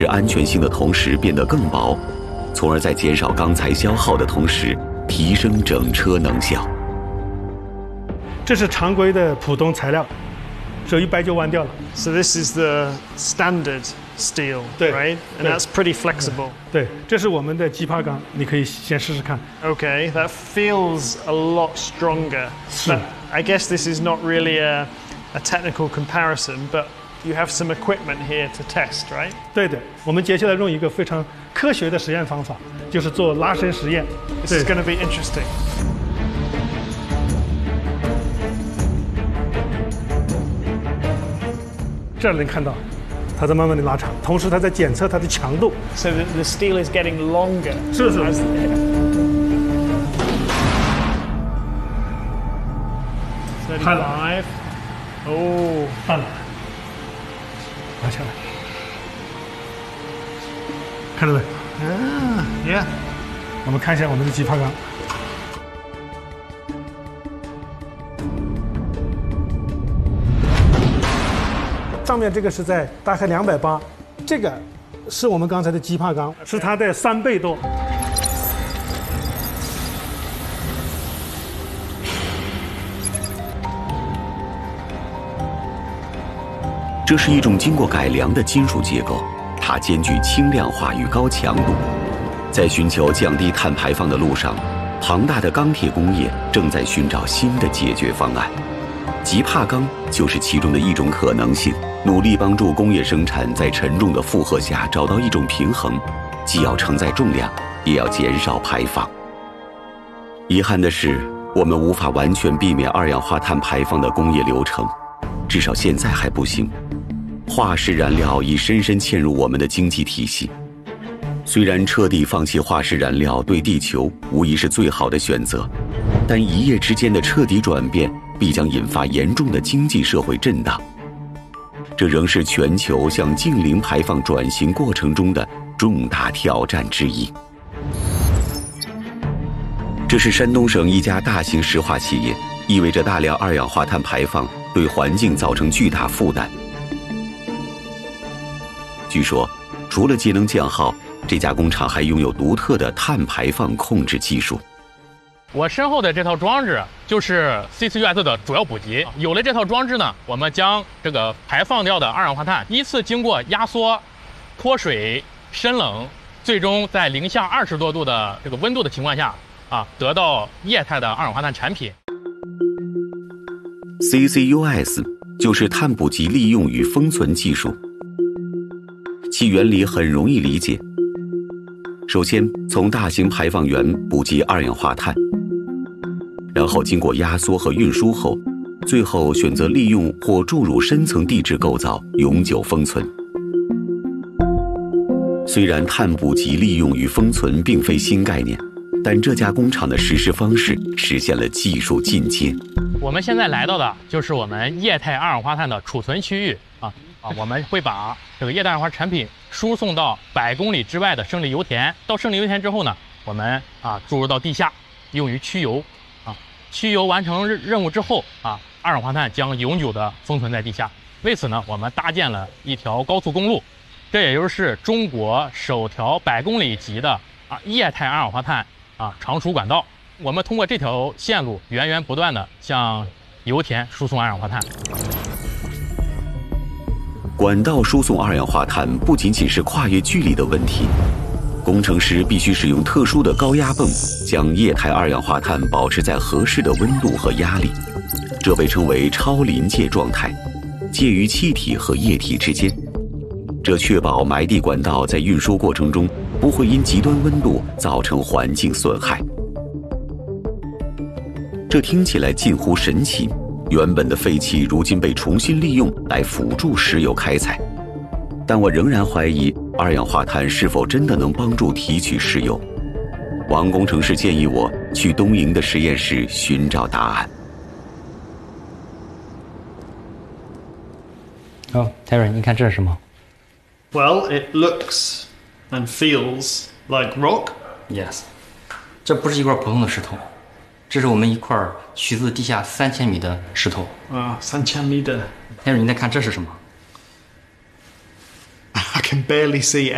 安全性的同时变得更薄，从而在减少钢材消耗的同时提升整车能效。 这是常规的普通材料，手一掰就弯掉了。 So this is the standard steel, right? And that's pretty flexible. 对，这是我们的击帕钢，你可以先试试看。 Okay, that feels a lot stronger. But I guess this is not really a technical comparison, but you have some equipment here to test, right? 对的，我们接下来用一个非常科学的实验方法，就是做拉伸实验。 This is going to be interesting. 这儿能看到，它在慢慢的拉长，同时它在检测它的强度。 So the steel is getting longer. 是。 35. Oh, 淡了，拿下来，看到没？ yeah. 我们看一下我们的击帕钢。上面这个是在大概280，这个是我们刚才的击帕钢，是它的3倍多。 这是一种经过改良的金属结构，它兼具轻量化与高强度。在寻求降低碳排放的路上，庞大的钢铁工业正在寻找新的解决方案。极帕钢就是其中的一种可能性，努力帮助工业生产在沉重的负荷下找到一种平衡，既要承载重量，也要减少排放。遗憾的是，我们无法完全避免二氧化碳排放的工业流程，至少现在还不行。化石燃料已深深嵌入我们的经济体系。虽然彻底放弃化石燃料对地球无疑是最好的选择，但一夜之间的彻底转变必将引发严重的经济社会震荡。这仍是全球向净零排放转型过程中的重大挑战之一。这是山东省一家大型石化企业，意味着大量二氧化碳排放对环境造成巨大负担。据说，除了节能降耗，这家工厂还拥有独特的碳排放控制技术。 我身后的这套装置就是 CCUS 的主要补给。有了这套装置呢，我们将这个排放掉的二氧化碳依次经过压缩、脱水、深冷，最终在零下20多度的这个温度的情况下得到液态的二氧化碳产品。 CCUS 就是碳捕集利用与封存技术，其原理很容易理解。首先，从大型排放源捕集二氧化碳，然后经过压缩和运输后，最后选择利用或注入深层地质构造永久封存。虽然碳捕集利用与封存并非新概念，但这家工厂的实施方式实现了技术进阶。 我们现在来到的就是我们液态二氧化碳的储存区域我们会把这个液态二氧化产品输送到100公里之外的胜利油田。到胜利油田之后呢，我们注入到地下，用于驱油驱油完成任务之后二氧化碳将永久的封存在地下。为此呢，我们搭建了一条高速公路，这也就是中国首条100公里级的液态二氧化碳长储管道。我们通过这条线路源源不断的向油田输送二氧化碳。 管道输送二氧化碳不仅仅是跨越距离的问题，工程师必须使用特殊的高压泵，将液态二氧化碳保持在合适的温度和压力，这被称为超临界状态，介于气体和液体之间。这确保埋地管道在运输过程中不会因极端温度造成环境损害。这听起来近乎神奇，原本的废气如今被重新利用来辅助石油开采，但我仍然怀疑二氧化碳是否真的能帮助提取石油。王工程师建议我去东营的实验室寻找答案。 Terry， 你看这是什么？ Well, it looks and feels like rock. Yes， 这不是一块普通的石头，这是我们一块取自地下3000米的石头。 3000 meter. Terry， 你再看这是什么 I can barely see